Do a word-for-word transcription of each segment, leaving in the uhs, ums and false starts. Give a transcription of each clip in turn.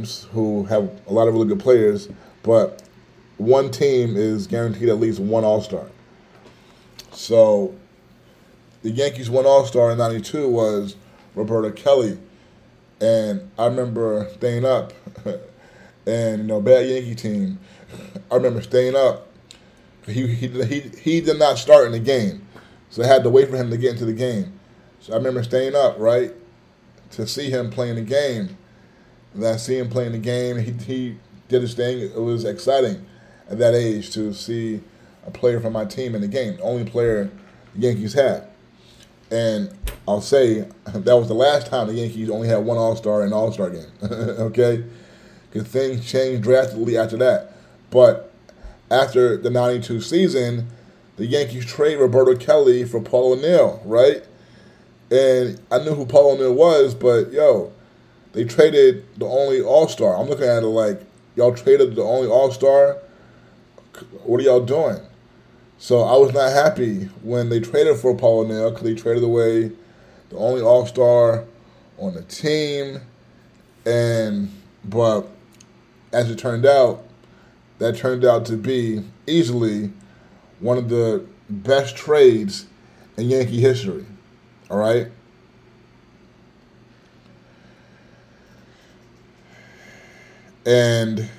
teams who have a lot of really good players, but one team is guaranteed at least one All-Star. So the Yankees' one All-Star in ninety-two was Roberto Kelly. And I remember staying up, and, you know, bad Yankee team, I remember staying up. He, he, he, he did not start in the game, so I had to wait for him to get into the game. So I remember staying up, right, to see him playing the game. And I see him playing the game. He, he did his thing. It was exciting at that age to see a player from my team in the game, the only player the Yankees had. And I'll say that was the last time the Yankees only had one All-Star in an All-Star game, okay? Because things changed drastically after that. But after the ninety-two season, the Yankees trade Roberto Kelly for Paul O'Neill, right? And I knew who Paul O'Neill was, but, yo, they traded the only All-Star. I'm looking at it like, y'all traded the only All-Star? What are y'all doing? So I was not happy when they traded for Paul O'Neill because they traded away the only All-Star on the team. And but as it turned out, that turned out to be easily one of the best trades in Yankee history. All right? And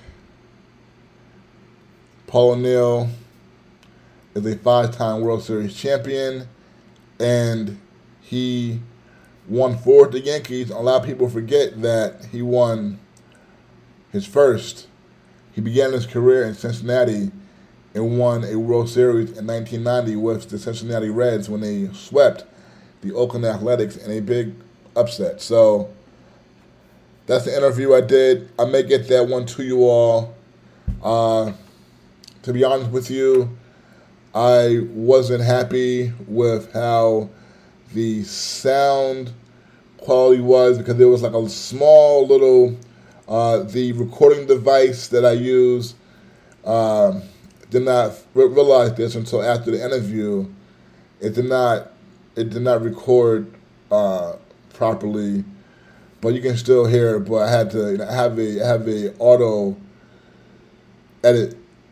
Paul O'Neill is a five-time World Series champion, and he won four with the Yankees. A lot of people forget that he won his first. He began his career in Cincinnati and won a World Series in nineteen ninety with the Cincinnati Reds when they swept the Oakland Athletics in a big upset. So that's the interview I did. I may get that one to you all. Uh, to be honest with you, I wasn't happy with how the sound quality was because there was like a small little, uh, the recording device that I use, um, did not re- realize this until after the interview. It did not, it did not record uh, properly, but you can still hear it. But I had to, you know, have a have a auto edit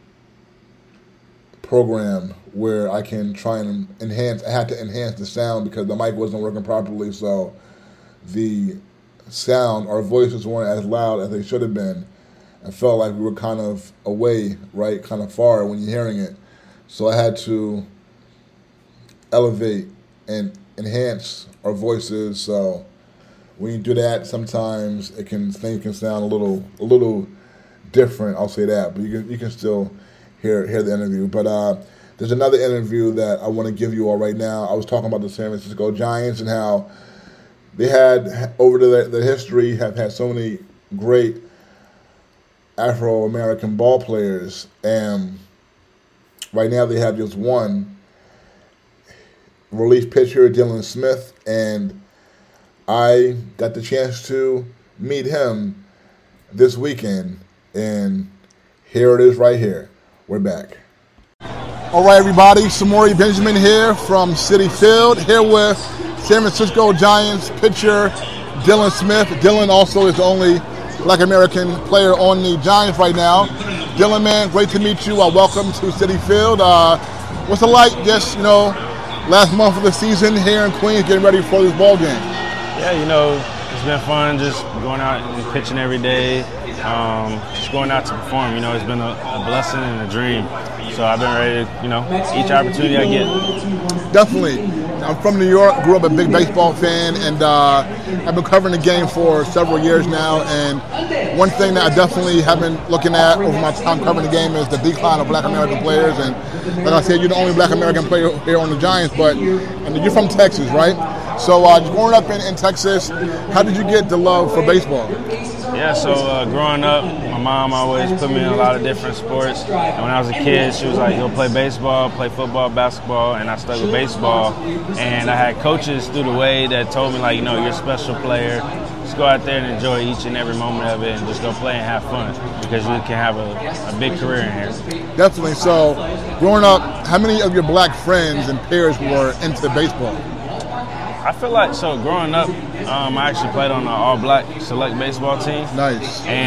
program where I can try and enhance. I had to enhance the sound because the mic wasn't working properly, so the sound, our voices weren't as loud as they should have been. I felt like we were kind of away, right, kind of far when you're hearing it. So I had to elevate and enhance our voices. So when you do that, sometimes it can things can sound a little a little different. I'll say that, but you can you can still hear hear the interview. But uh, there's another interview that I want to give you all right now. I was talking about the San Francisco Giants and how they had over the the history have had so many great Afro-American ball players, and right now they have just one relief pitcher, Dylan Smith, and I got the chance to meet him this weekend, and here it is right here. We're back. All right, everybody, Samori Benjamin here from Citi Field, here with San Francisco Giants pitcher Dylan Smith. Dylan also is the only Black American player on the Giants right now. Dylan, man, great to meet you. Uh, welcome to Citi Field. Uh, what's it like just, you know, last month of the season here in Queens getting ready for this ball game? Yeah, you know, it's been fun just going out and pitching every day, um, just going out to perform. You know, it's been a, a blessing and a dream. So I've been ready to, you know, each opportunity I get. Definitely. I'm from New York, grew up a big baseball fan, and uh, I've been covering the game for several years now. And one thing that I definitely have been looking at over my time covering the game is the decline of Black American players. And like I said, you're the only Black American player here on the Giants, but and you're from Texas, right? So uh, growing up in, in Texas, how did you get the love for baseball? Yeah, so uh, growing up, my mom always put me in a lot of different sports. And when I was a kid, she was like, you'll play baseball, play football, basketball, and I stuck with baseball. And I had coaches through the way that told me, like, you know, you're a special player. Just go out there and enjoy each and every moment of it and just go play and have fun because you can have a, a big career in here. Definitely. So growing up, how many of your black friends and peers were into baseball? I feel like, so growing up, um, I actually played on an all-black select baseball team. Nice. And